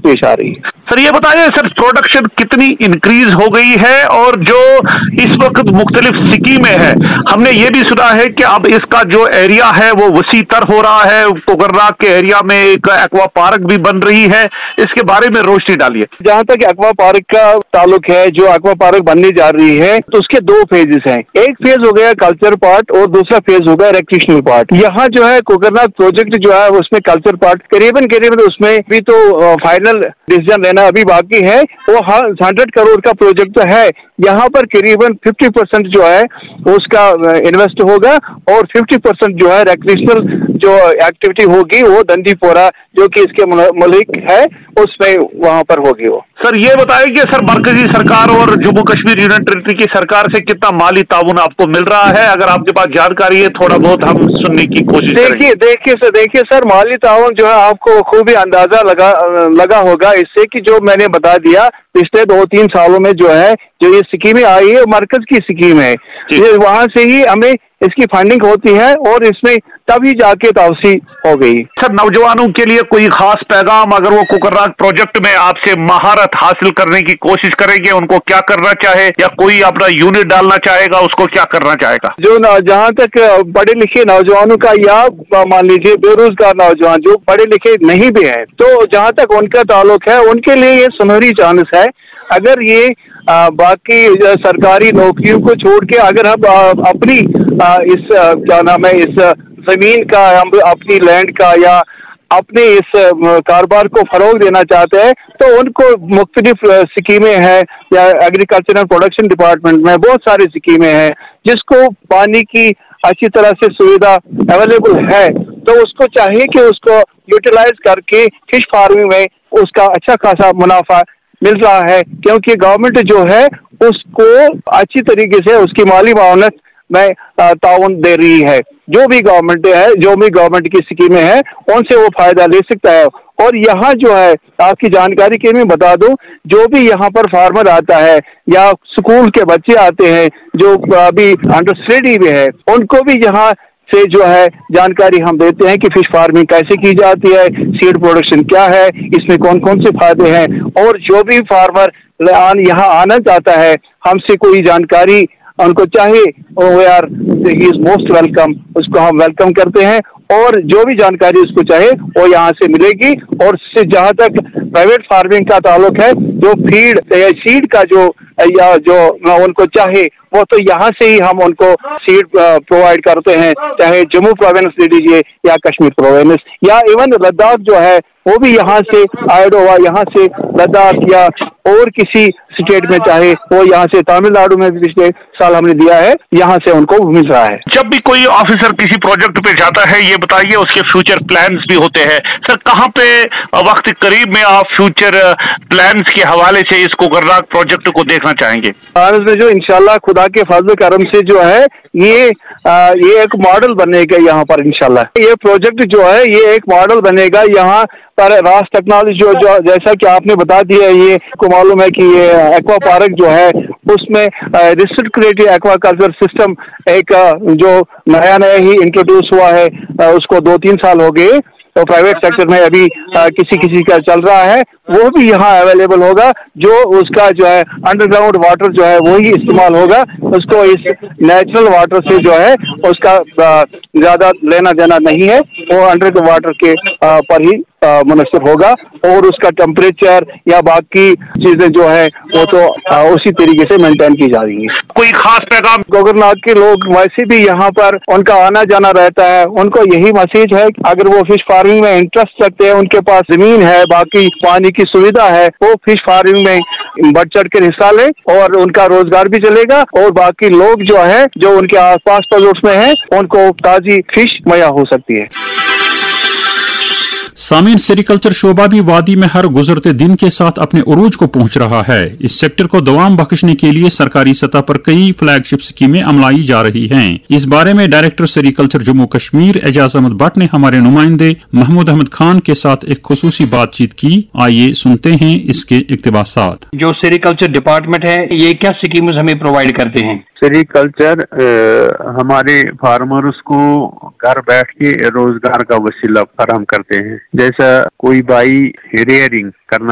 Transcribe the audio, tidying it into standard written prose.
पेश आ रही है। सर ये बताइए सर, प्रोडक्शन कितनी इंक्रीज हो गई है और जो इस वक्त मुख्तलिफ स्कीमें हैं, हमने ये भी सुना है कि अब इसका जो एरिया है वो वसी तर हो रहा है, कोकरनाग के एरिया में एक एक्वा पार्क भी बन रही है, इसके बारे में रोशनी डालिए। जहाँ तक एक्वा पार्क का ताल्लुक है, जो एक्वा पार्क बनने जा रही है तो उसके दो फेजेस हैं। एक फेज हो गया कल्चर पार्ट और दूसरा फेज होगा रिक्रिएशनल पार्ट। यहाँ जो है कोकरनाग प्रोजेक्ट जो है उसमें कल्चर पार्ट करीबन उसमें भी तो फाइनल डिसीजन लेना अभी बाकी है। वो 100 करोड़ का प्रोजेक्ट तो है, यहाँ पर करीबन 50% जो है उसका इन्वेस्ट होगा और 50% जो है रिक्रिएशनल जो एक्टिविटी होगी वो दंडीपोरा जो कि इसके मुल्क है उसमें वहाँ पर होगी। वो सर ये बताइए कि सर मरकजी सरकार और जम्मू कश्मीर यूनियन टेरिटरी की सरकार से कितना माली ताउन आपको मिल रहा है? अगर आपके पास जानकारी है थोड़ा बहुत हम सुनने की कोशिश करेंगे। देखिए सर, माली ताउन जो है आपको खूब ही अंदाजा लगा होगा इससे कि जो मैंने बता दिया पिछले 2-3 सालों में जो है जो ये स्कीमें आई है मरकज की स्कीम है, वहां से ही हमें इसकी फंडिंग होती है और इसमें तभी जाके तवसी हो गई। सर नौजवानों के लिए कोई खास पैगाम, अगर वो कोकरनाग प्रोजेक्ट में आपसे महारत हासिल करने की कोशिश करेंगे, उनको क्या करना चाहे, या कोई अपना यूनिट डालना चाहेगा उसको क्या करना चाहेगा? जो जहाँ तक पढ़े लिखे नौजवानों का या मान लीजिए बेरोजगार नौजवान जो पढ़े लिखे नहीं भी है, तो जहाँ तक उनका ताल्लुक है उनके लिए ये सुनहरी चांस है। अगर ये बाकी सरकारी नौकरियों को छोड़ के अगर हम अपनी इस क्या नाम है इस जमीन का, अपनी लैंड का या अपने इस कारोबार को फरोग देना चाहते हैं तो उनको मुख्तलिफ स्कीमें हैं या एग्रीकल्चर एंड प्रोडक्शन डिपार्टमेंट में बहुत सारी स्कीमें हैं जिसको पानी की अच्छी तरह से सुविधा अवेलेबल है, तो उसको चाहिए कि उसको यूटिलाइज करके फिश फार्मिंग में उसका अच्छा खासा मुनाफा मिल रहा है, क्योंकि गवर्नमेंट जो है उसको अच्छी तरीके से उसकी माली मावनत में ताउन दे रही है। जो भी गवर्नमेंट की स्कीमें हैं उनसे वो फायदा ले सकता है। और यहाँ जो है आपकी जानकारी के लिए बता दूं, जो भी यहाँ पर फार्मर आता है या स्कूल के बच्चे आते हैं जो अभी अंडर स्टडी में है, उनको भी यहाँ से जो है जानकारी हम देते हैं कि फिश फार्मिंग कैसे की जाती है, सीड प्रोडक्शन क्या है, इसमें कौन कौन से फायदे हैं। और जो भी फार्मर यहाँ आना चाहता है, हमसे कोई जानकारी उनको चाहिए, ही इज मोस्ट वेलकम, उसको हम वेलकम करते हैं और जो भी जानकारी उसको चाहे वो यहाँ से मिलेगी। और जहाँ तक प्राइवेट फार्मिंग का ताल्लुक है, जो फीड सीड का जो उनको चाहे वो तो यहाँ से ही हम उनको सीड प्रोवाइड करते हैं, चाहे जम्मू प्रोविंस ले लीजिए या कश्मीर प्रोविंस या इवन लद्दाख जो है वो भी यहाँ से आयोडोवा, यहाँ से लद्दाख या और किसी स्टेट में चाहे वो यहाँ से तमिलनाडु में भी पिछले साल हमने दिया है, यहाँ से उनको मिल रहा है। जब भी कोई ऑफिसर किसी प्रोजेक्ट पे जाता है, ये बताइए उसके फ्यूचर प्लान्स भी होते हैं। सर कहाँ पे वक्त करीब में आप फ्यूचर प्लान्स के हवाले से इस कोकरनाग प्रोजेक्ट को देखना चाहेंगे? में जो इंशाल्लाह खुदा के फजल करम से जो है ये एक मॉडल बनेगा यहाँ पर इंशाल्लाह। ये प्रोजेक्ट जो है ये एक मॉडल बनेगा यहाँ पर। रास टेक्नोलॉजी जो जैसा कि आपने बता दिया, ये को मालूम है कि ये एक्वा पार्क जो है उसमें रिस्ट्रिक्टेड एक्वा कल्चर सिस्टम एक जो नया ही इंट्रोड्यूस हुआ है, उसको 2-3 साल हो गए, तो प्राइवेट सेक्टर में अभी किसी का चल रहा है, वो भी यहाँ अवेलेबल होगा। जो उसका जो है अंडरग्राउंड वाटर जो है वही इस्तेमाल होगा, उसको इस नेचुरल वाटर से जो है उसका ज्यादा लेना देना नहीं है, वो अंडर वाटर के पर ही मुनस्सिर होगा और उसका टेम्परेचर या बाकी चीजें जो है वो तो उसी तरीके से मेंटेन की जा रही है। कोई खास पैगाम? कोकरनाग के लोग वैसे भी यहाँ पर उनका आना जाना रहता है, उनको यही मैसेज है अगर वो फिश फार्मिंग में इंटरेस्ट रखते हैं, उनके पास जमीन है, बाकी पानी की सुविधा है, वो फिश फार्मिंग में बढ़ चढ़ कर हिस्सा ले और उनका रोजगार भी चलेगा और बाकी लोग जो है जो उनके आस पास पड़ोस में है उनको ताजी फिश मुहैया हो सकती है। सामीन, सेरिकल्चर शोबा भी वादी में हर गुजरते दिन के साथ अपने उरूज को पहुंच रहा है। इस सेक्टर को दवाम बख्शने के लिए सरकारी सतह पर कई फ्लैगशिप स्कीमें अमलाई जा रही हैं। इस बारे में डायरेक्टर सेरिकल्चर जम्मू कश्मीर एजाज अहमद भट्ट ने हमारे नुमाइंदे महमूद अहमद खान के साथ एक खुसूसी बातचीत की। आइए सुनते हैं इसके इक्तिबासात। जो सेरिकल्चर डिपार्टमेंट है ये क्या स्कीम्स हमें प्रोवाइड करते हैं? सेरिकल्चर हमारे फार्मर्स को घर बैठ के रोजगार का वसीला फराहम करते हैं। जैसा कोई भाई रेयरिंग करना